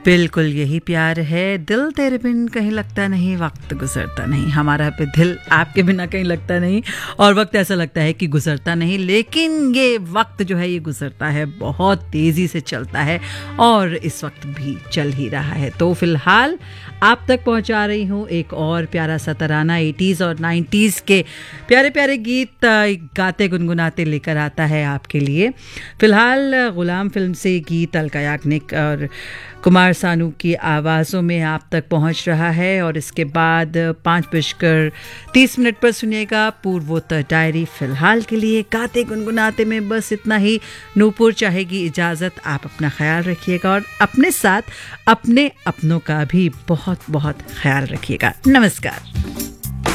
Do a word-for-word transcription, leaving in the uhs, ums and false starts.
बिल्कुल यही प्यार है। दिल तेरे बिन कहीं लगता नहीं, वक्त गुजरता नहीं। हमारा पे दिल आपके बिना कहीं लगता नहीं और वक्त ऐसा लगता है कि गुजरता नहीं, लेकिन ये वक्त जो है ये गुजरता है, बहुत तेज़ी से चलता है और इस वक्त भी चल ही रहा है। तो फिलहाल आप तक पहुंचा रही हूँ एक और प्यारा सा तराना एटीज़ और नाइन्टीज़ के प्यारे प्यारे गीत गाते गुनगुनाते लेकर आता है आपके लिए। फिलहाल गुलाम फिल्म से गीत अलका याग्निक और कुमार सानू की आवाज़ों में आप तक पहुंच रहा है और इसके बाद पाँच बजकर तीस मिनट पर सुनिएगा पूर्वोत्तर डायरी। फिलहाल के लिए गाते गुनगुनाते में बस इतना ही। नूपुर चाहेगी इजाज़त। आप अपना ख्याल रखिएगा और अपने साथ अपने अपनों का भी बहुत बहुत ख्याल रखिएगा। नमस्कार।